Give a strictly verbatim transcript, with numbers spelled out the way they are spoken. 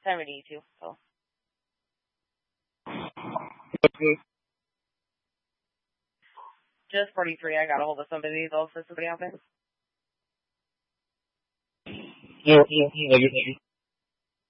seventy-two. So. Just forty-three. I got a hold of somebody. They'll send somebody out there. Yeah, yeah, yeah, yeah.